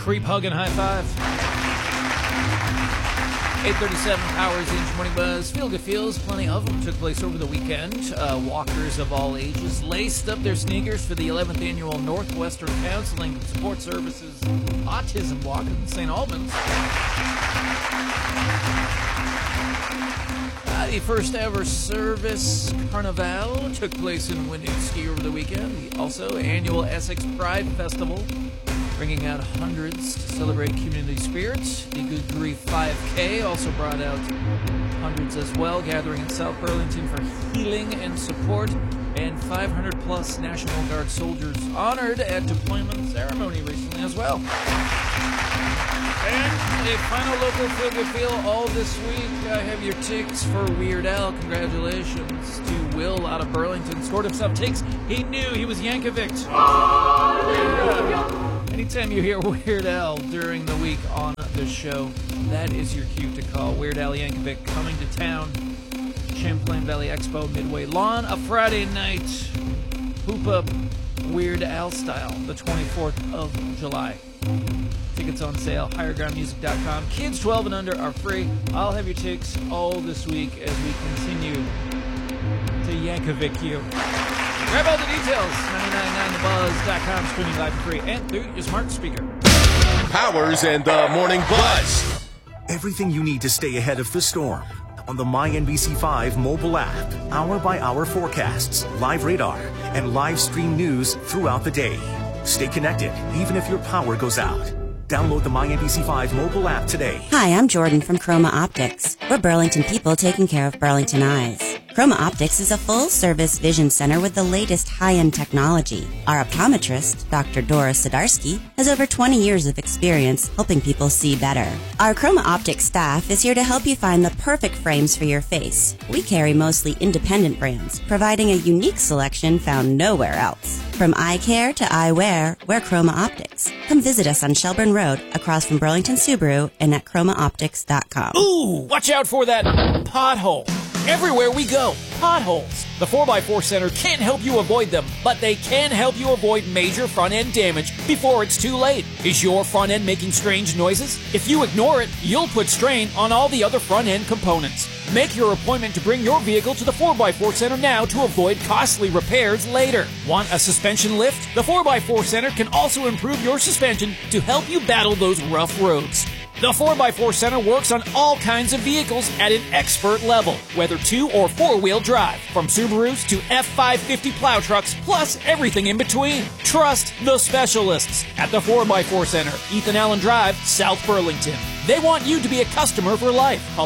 Creep, hug, and high five. 8:37 Powers Inch Morning Buzz. Feel Good Feels, plenty of them took place over the weekend. Walkers of all ages laced up their sneakers for the 11th annual Northwestern Counseling and Support Services Autism Walk in St. Albans. The first ever Service Carnival took place in Winooski over the weekend. Also, annual Essex Pride Festival, bringing out hundreds to celebrate community spirit. The Good Grief 5K also brought out hundreds as well, gathering in South Burlington for healing and support. And 500-plus National Guard soldiers honored at deployment ceremony recently as well. And a final local Feel Good Feel all this week. I have your ticks for Weird Al. Congratulations to Will out of Burlington. Scored himself ticks. He knew he was Yankovic. Anytime you hear Weird Al during the week on the show, that is your cue to call. Weird Al Yankovic coming to town. Champlain Valley Expo Midway Lawn, a Friday night hoop up Weird Al style, the 24th of July. Tickets on sale, highergroundmusic.com. Kids 12 and under are free. I'll have your ticks all this week as we continue to Yankovic you. Grab all the details, 999thebuzz.com, streaming live for free and through your smart speaker. Powers and the Morning Buzz. Everything you need to stay ahead of the storm on the MyNBC5 mobile app. Hour-by-hour forecasts, live radar, and live stream news throughout the day. Stay connected, even if your power goes out. Download the MyNBC5 mobile app today. Hi, I'm Jordan from Chroma Optics. We're Burlington people taking care of Burlington eyes. Chroma Optics is a full-service vision center with the latest high-end technology. Our optometrist, Dr. Dora Sidarsky, has over 20 years of experience helping people see better. Our Chroma Optics staff is here to help you find the perfect frames for your face. We carry mostly independent brands, providing a unique selection found nowhere else. From eye care to eyewear, we're Chroma Optics. Come visit us on Shelburne Road, across from Burlington Subaru, and at chromaoptics.com. Ooh, watch out for that pothole. Everywhere we go, potholes. The 4x4 Center can't help you avoid them, but they can help you avoid major front-end damage before it's too late. Is your front end making strange noises? If you ignore it, you'll put strain on all the other front-end components. Make your appointment to bring your vehicle to the 4x4 Center now to avoid costly repairs later. Want a suspension lift? The 4x4 Center can also improve your suspension to help you battle those rough roads. The 4x4 Center works on all kinds of vehicles at an expert level, whether 2- or 4-wheel drive, from Subarus to F550 plow trucks, plus everything in between. Trust the specialists at the 4x4 Center, Ethan Allen Drive, South Burlington. They want you to be a customer for life. Call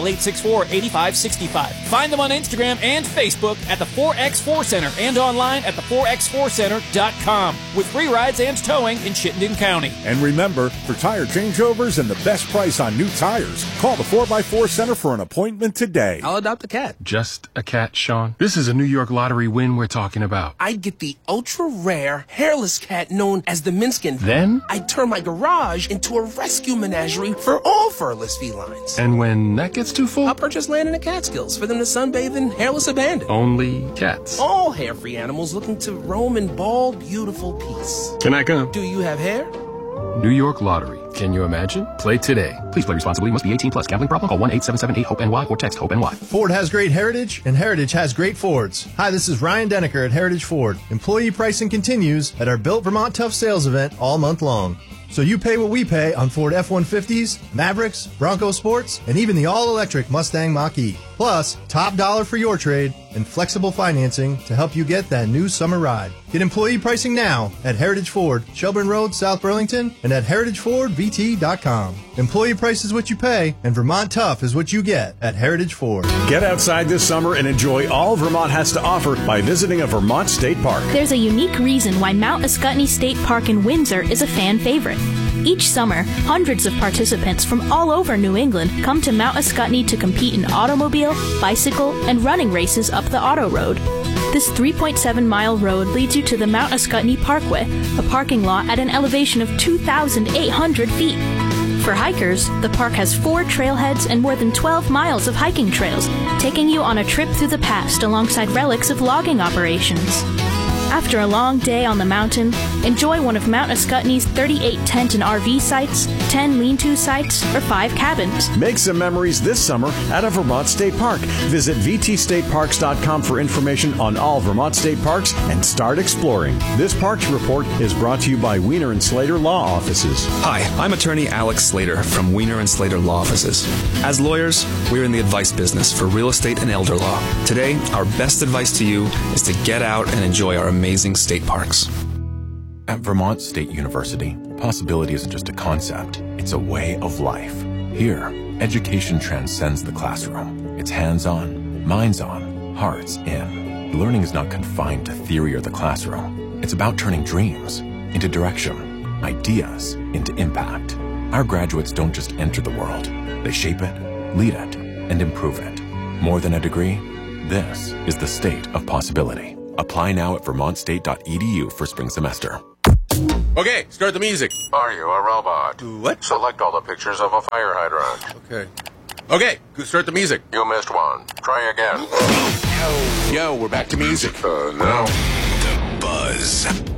864-8565. Find them on Instagram and Facebook at the 4X4 Center and online at the4x4center.com with free rides and towing in Chittenden County. And remember, for tire changeovers and the best price on new tires, call the 4x4 Center for an appointment today. I'll adopt a cat. Just a cat, Sean? This is a New York Lottery win we're talking about. I'd get the ultra-rare, hairless cat known as the Minskin. Then? I'd turn my garage into a rescue menagerie for all furless felines. And when that gets too full? I'll purchase land in the Catskills for them to sunbathe in hairless abandon. Only cats. All hair-free animals looking to roam in bald, beautiful peace. Can I come? Do you have hair? New York Lottery. Can you imagine? Play today. Please play responsibly. Must be 18 plus. Gambling problem? Call 1-877-8-HOPE-NY or text HOPE-NY. Ford has great heritage, and Heritage has great Fords. Hi, this is Ryan Denneker at Heritage Ford. Employee pricing continues at our Built Vermont Tough sales event all month long. So you pay what we pay on Ford F-150s, Mavericks, Bronco Sports, and even the all-electric Mustang Mach-E. Plus, top dollar for your trade and flexible financing to help you get that new summer ride. Get employee pricing now at Heritage Ford, Shelburne Road, South Burlington, and at heritagefordvt.com. Employee price is what you pay, and Vermont Tough is what you get at Heritage Ford. Get outside this summer and enjoy all Vermont has to offer by visiting a Vermont state park. There's a unique reason why Mount Ascutney State Park in Windsor is a fan favorite. Each summer, hundreds of participants from all over New England come to Mount Ascutney to compete in automobile, bicycle, and running races up the Auto Road. This 3.7-mile road leads you to the Mount Ascutney Parkway, a parking lot at an elevation of 2,800 feet. For hikers, the park has 4 trailheads and more than 12 miles of hiking trails, taking you on a trip through the past alongside relics of logging operations. After a long day on the mountain, enjoy one of Mount Ascutney's 38 tent and RV sites, 10 lean-to sites, or 5 cabins. Make some memories this summer at a Vermont State Park. Visit vtstateparks.com for information on all Vermont state parks and start exploring. This Parks Report is brought to you by Wiener and Slater Law Offices. Hi, I'm attorney Alex Slater from Wiener and Slater Law Offices. As lawyers, we're in the advice business for real estate and elder law. Today, our best advice to you is to get out and enjoy our amazing state parks. At Vermont State University, possibility isn't just a concept, it's a way of life. Here, education transcends the classroom. It's hands-on, minds-on, hearts in. Learning is not confined to theory or the classroom. It's about turning dreams into direction, ideas into impact. Our graduates don't just enter the world. They shape it, lead it, and improve it. More than a degree, this is the state of possibility. Apply now at vermontstate.edu for spring semester. Okay, start the music. Are you a robot? What? Select all the pictures of a fire hydrant. Okay. Okay, start the music. You missed one. Try again. Yo, we're back to music. No. The Buzz.